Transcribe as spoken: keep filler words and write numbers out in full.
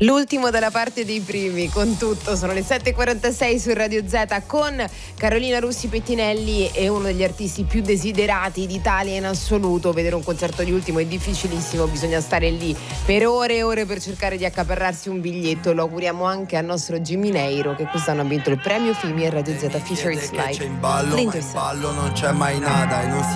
L'ultimo dalla parte dei primi, con tutto. Sono le sette e quarantasei su Radio Z con Carolina Russi Pettinelli e uno degli artisti più desiderati d'Italia in assoluto. Vedere un concerto di Ultimo è difficilissimo, bisogna stare lì per ore e ore per cercare di accaparrarsi un biglietto. Lo auguriamo anche al nostro Jimmy Neiro, che quest'anno ha vinto il premio Fimi e Radio Z Featured Slide. In ballo, ma in ballo non c'è mai nada e non